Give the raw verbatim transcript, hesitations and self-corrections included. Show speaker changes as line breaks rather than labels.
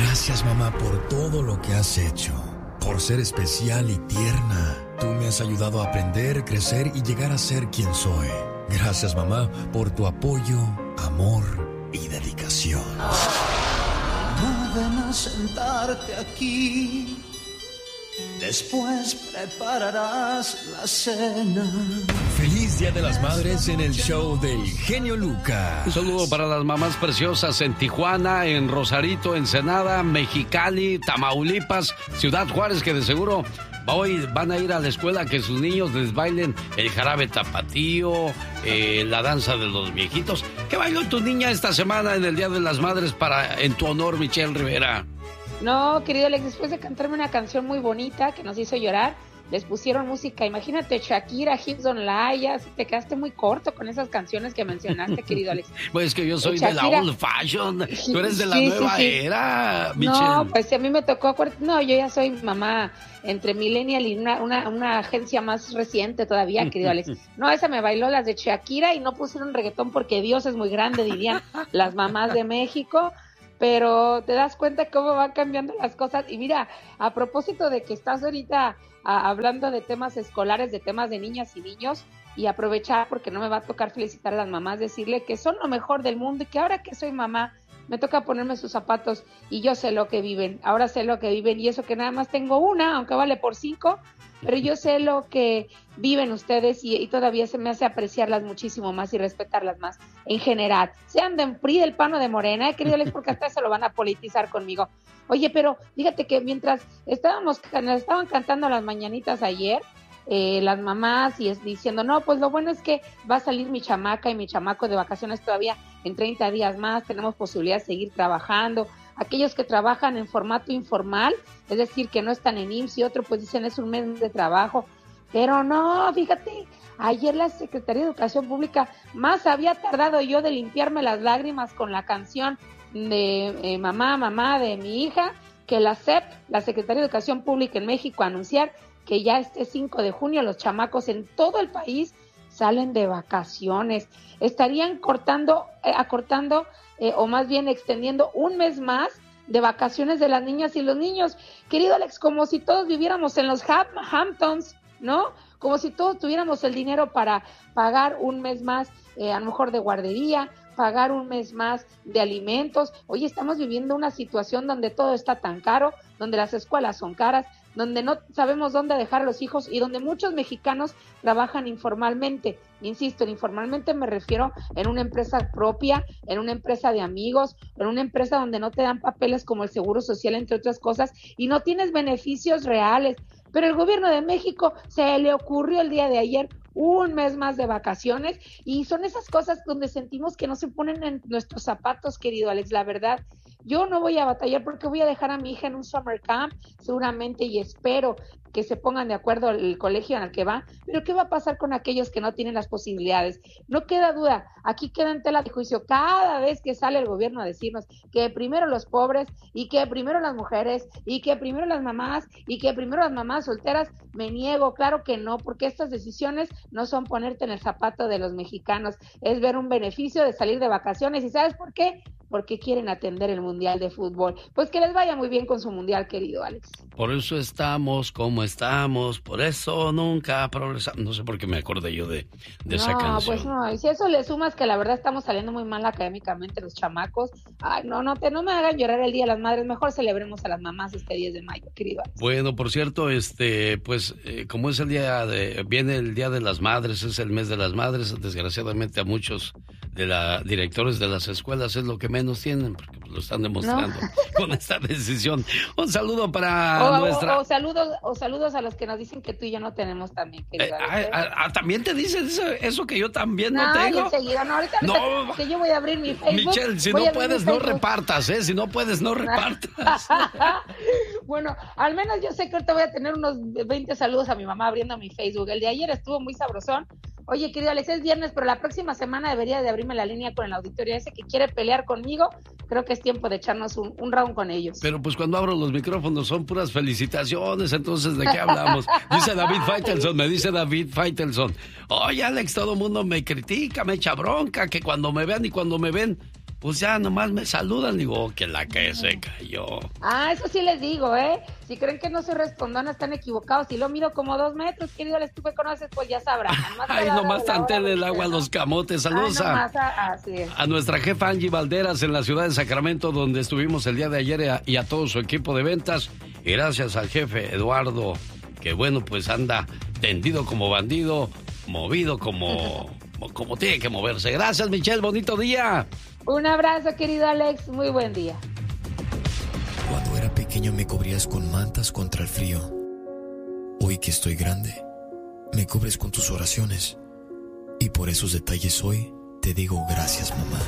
Gracias, mamá, por todo lo que has hecho. Por ser especial y tierna. Tú me has ayudado a aprender, crecer y llegar a ser quien soy. Gracias, mamá, por tu apoyo, amor y dedicación.
No ven a sentarte aquí. Después prepararás la cena.
Feliz Día de las Madres en el show del genio Lucas.
Un saludo para las mamás preciosas en Tijuana, en Rosarito, Ensenada, Mexicali, Tamaulipas, Ciudad Juárez, que de seguro hoy van a ir a la escuela a que sus niños les bailen el jarabe tapatío, eh, la danza de los viejitos. ¿Qué bailó tu niña esta semana en el Día de las Madres para en tu honor, Michelle Rivera?
No, querido Alex, después de cantarme una canción muy bonita que nos hizo llorar, les pusieron música. Imagínate, Shakira, Hips Don't Lie, ya te quedaste muy corto con esas canciones que mencionaste, querido Alex.
Pues es que yo soy
Shakira,
de la old fashion, tú eres de la
sí,
nueva
sí, sí.
era, Michelle.
No, pues a mí me tocó, no, yo ya soy mamá entre millennial y una, una, una agencia más reciente todavía, querido Alex. No, esa me bailó las de Shakira y no pusieron reggaetón porque Dios es muy grande, dirían las mamás de México. Pero te das cuenta cómo van cambiando las cosas. Y mira, a propósito de que estás ahorita a, hablando de temas escolares, de temas de niñas y niños, y aprovechar, porque no me va a tocar felicitar a las mamás, decirle que son lo mejor del mundo y que ahora que soy mamá, me toca ponerme sus zapatos y yo sé lo que viven. Ahora sé lo que viven y eso que nada más tengo una, aunque vale por cinco, pero yo sé lo que viven ustedes y, y todavía se me hace apreciarlas muchísimo más y respetarlas más en general. Sean de P R I, del P A N o de Morena, eh, querido Alex, porque hasta eso lo van a politizar conmigo. Oye, pero fíjate que mientras estábamos, nos estaban cantando las mañanitas ayer, eh, las mamás y es, diciendo, no, pues lo bueno es que va a salir mi chamaca y mi chamaco de vacaciones todavía en treinta días más, tenemos posibilidad de seguir trabajando. Aquellos que trabajan en formato informal, es decir, que no están en I M S S y otro, pues dicen es un mes de trabajo. Pero no, fíjate, ayer la Secretaría de Educación Pública más había tardado yo de limpiarme las lágrimas con la canción de eh, mamá, mamá de mi hija, que la S E P, la Secretaría de Educación Pública en México, anunciar que ya este cinco de junio los chamacos en todo el país salen de vacaciones. Estarían cortando, eh, acortando eh, o más bien extendiendo un mes más de vacaciones de las niñas y los niños. Querido Alex, como si todos viviéramos en los Ham- Hamptons, ¿no? Como si todos tuviéramos el dinero para pagar un mes más, eh, a lo mejor de guardería, pagar un mes más de alimentos. Hoy estamos viviendo una situación donde todo está tan caro, donde las escuelas son caras, donde no sabemos dónde dejar a los hijos y donde muchos mexicanos trabajan informalmente. Insisto, en informalmente me refiero en una empresa propia, en una empresa de amigos, en una empresa donde no te dan papeles como el Seguro Social, entre otras cosas, y no tienes beneficios reales. Pero el gobierno de México se le ocurrió el día de ayer un mes más de vacaciones y son esas cosas donde sentimos que no se ponen en nuestros zapatos, querido Alex, la verdad. Yo no voy a batallar porque voy a dejar a mi hija en un summer camp seguramente y espero que se pongan de acuerdo el colegio en el que va, pero ¿qué va a pasar con aquellos que no tienen las posibilidades? No queda duda, aquí queda en tela de juicio cada vez que sale el gobierno a decirnos que primero los pobres y que primero las mujeres y que primero las mamás y que primero las mamás solteras. Me niego, claro que no, porque estas decisiones no son ponerte en el zapato de los mexicanos, es ver un beneficio de salir de vacaciones. ¿Y sabes por qué? Porque quieren atender el Mundial de Fútbol. Pues que les vaya muy bien con su Mundial, querido Alex.
Por eso estamos como estamos, por eso nunca progresamos. No sé por qué me acordé yo de, de esa
no,
canción.
Pues no, y si eso le sumas que la verdad estamos saliendo muy mal académicamente los chamacos, ay, no, no, te, no me hagan llorar el Día de las Madres, mejor celebremos a las mamás este diez de mayo, querido Alex.
Bueno, por cierto, este, pues, eh, como es el día de, viene el Día de las Madres, es el mes de las madres, desgraciadamente a muchos de la directores de las escuelas es lo que menos tienen, porque pues, lo están demostrando no. con esta decisión. Un saludo para
o,
nuestra...
O, o, saludos, o saludos a los que nos dicen que tú y yo no tenemos también, querido
eh,
Alex.
Ah, ah, ¿también te dicen eso, eso que yo también no,
no
tengo?
Enseguida, no, ahorita, ahorita
no,
que yo voy a abrir mi Facebook.
Michelle, si no puedes, no repartas, ¿eh? Si no puedes, no repartas.
Bueno, al menos yo sé que ahorita voy a tener unos veinte saludos a mi mamá abriendo mi Facebook. El de ayer estuvo muy sabrosón. Oye, querido Alex, es viernes, pero la próxima semana debería de abrirme la línea con el auditorio ese que quiere pelear conmigo. Creo que es tiempo de echarnos un, un round con ellos.
Pero pues cuando abro los micrófonos son puras felicitaciones, entonces ¿de qué hablamos? Dice David Faitelson, me dice David Faitelson. Oye, Alex, todo el mundo me critica, me echa bronca, que cuando me vean y cuando me ven, pues ya nomás me saludan. Digo, oh, que la que se cayó.
Ah, eso sí les digo, ¿eh? Si creen que no soy respondona, están equivocados. Si lo mido como dos metros, querido Alex, tú me conoces, pues ya sabrás.
Ay, nomás tantéle el agua a los camotes. Saludos
ah,
a,
a, así es.
a nuestra jefa Angie Valderas en la ciudad de Sacramento, donde estuvimos el día de ayer, y a todo su equipo de ventas. Y gracias al jefe Eduardo, que bueno, pues anda tendido como bandido, movido como, como tiene que moverse. Gracias, Michelle, bonito día.
Un abrazo, querido Alex, muy buen día.
Cuando era pequeño me cubrías con mantas contra el frío. Hoy que estoy grande, me cubres con tus oraciones. Y por esos detalles hoy te digo gracias, mamá.